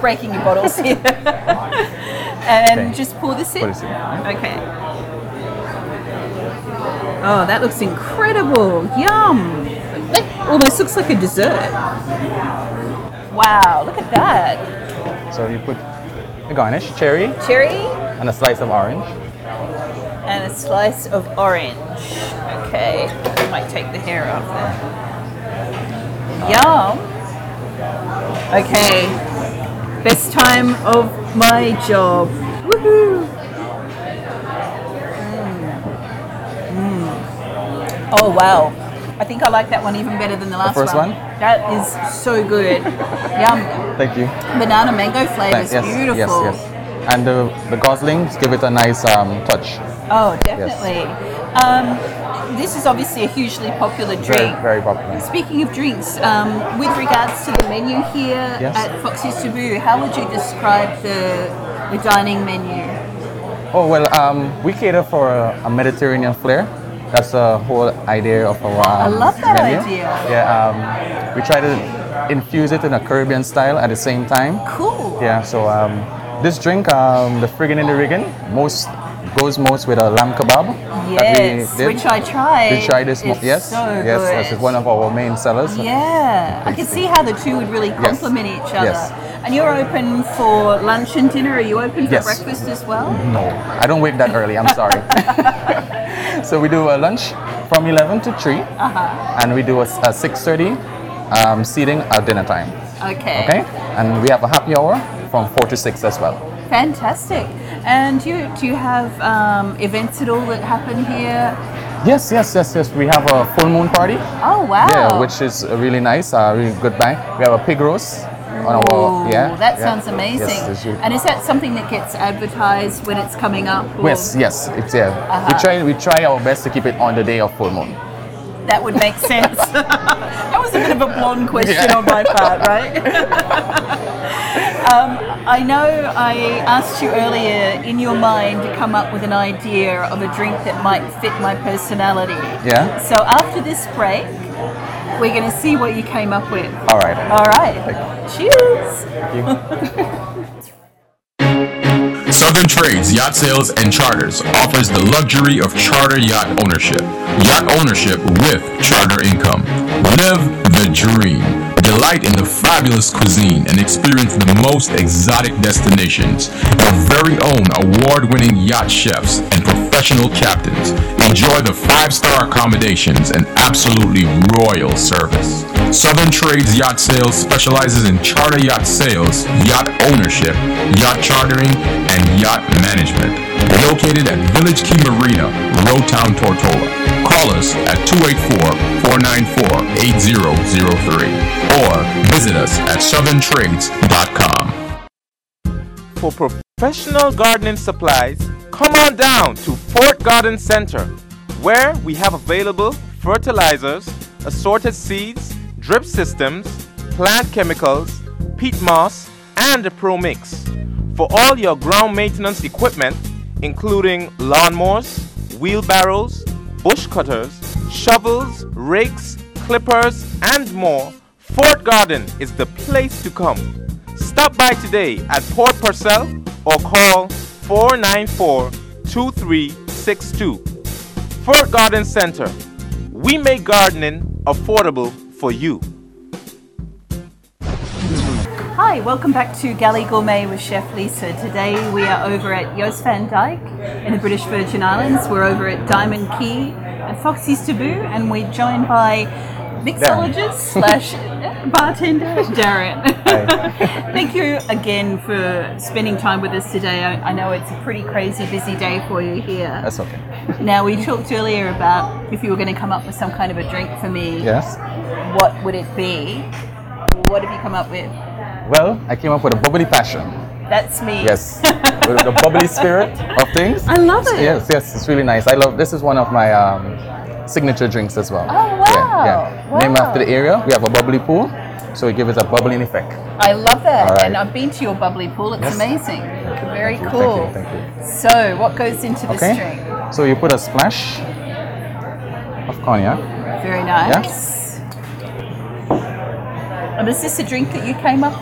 breaking your bottles here. And Okay. just pour this in? Pour this in. Okay. Oh, that looks incredible. Yum. That almost looks like a dessert. Wow, look at that. So you put a garnish, cherry, Cherry and a slice of orange. and a slice of orange. Okay, I might take the hair off there. Yum. Okay, best time of my job. Woohoo! Oh wow, I think I like that one even better than the last first one? That is so good. Yum. Thank you. Banana mango flavor is Yes, beautiful. yes, yes. And the goslings give it a nice touch. Oh, definitely. This is obviously a hugely popular drink. Very, very popular. Speaking of drinks, with regards to the menu here Yes. at Foxy's Taboo, how would you describe the dining menu? Oh, well, we cater for a Mediterranean flair. That's the whole idea of our I love that menu. idea. Yeah, we try to infuse it in a Caribbean style at the same time. Cool. Yeah, so this drink, the friggin' in the riggin', goes most with a lamb kebab. that we Yes, did. which I tried. Did you try this? It's Yes, so yes, good. this is one of our main sellers. Yeah, I can see how the two would really complement each other. Yes. And you're open for lunch and dinner. Are you open for Yes. breakfast as well? No, I don't wake that early. I'm sorry. So we do a lunch from 11 to 3, and we do a 6:30 seating at dinner time. Okay. Okay, and we have a happy hour from 4 to 6 as well. Fantastic. And do you have events at all that happen here? Yes. We have a full moon party. Oh wow. Yeah, which is really nice. Really good buy. We have a pig roast on our Ooh, that yeah. sounds amazing. Yes, it's really- And is that something that gets advertised when it's coming up? or- Yes, it's We try our best to keep it on the day of full moon. That would make sense. That was a bit of a blonde question on my part, right? I know I asked you earlier in your mind to come up with an idea of a drink that might fit my personality. Yeah. So after this break, we're going to see what you came up with. All right. All right. Cheers. Thank you. Southern Trades Yacht Sales and Charters offers the luxury of charter yacht ownership. Yacht ownership with charter income. Live the dream. Delight in the fabulous cuisine and experience the most exotic destinations. Our very own award-winning yacht chefs and professional captains. Enjoy the 5-star accommodations and absolutely royal service. Southern Trades Yacht Sales specializes in charter yacht sales, yacht ownership, yacht chartering, and yacht management. Located at Village Key Marina, Road Town, Tortola. Call us at 284-494-8003 or visit us at southerntrades.com. For professional gardening supplies, come on down to Fort Garden Center, where we have available fertilizers, assorted seeds, drip systems, plant chemicals, peat moss, and a Pro Mix. For all your ground maintenance equipment, including lawnmowers, wheelbarrows, bush cutters, shovels, rakes, clippers, and more, Fort Garden is the place to come. Stop by today at Port Purcell or call 494-2362. Fort Garden Center. We make gardening affordable for you. Hi, welcome back to Galley Gourmet with Chef Lisa. Today we are over at Joost van Dyke in the British Virgin Islands. We're over at Diamond Key at Foxy's Taboo, and we're joined by mixologist slash bartender Darren. Thank you again for spending time with us today. I know it's a pretty crazy busy day for you here. That's okay. Now, we talked earlier about if you were going to come up with some kind of a drink for me, Yes. what would it be? What have you come up with? Well, I came up with a bubbly passion. That's me. Yes. With the bubbly spirit of things. I love it. Yes, it's really nice. This is one of my signature drinks as well. Oh, wow. Yeah. Named after the area. We have a bubbly pool, so it gives it a bubbling effect. I love that. All right. And I've been to your bubbly pool. It's Yes. amazing. Very Thank you, cool. Thank you. So, what goes into this drink? So you put a splash of cognac. Very nice. And is this a drink that you came up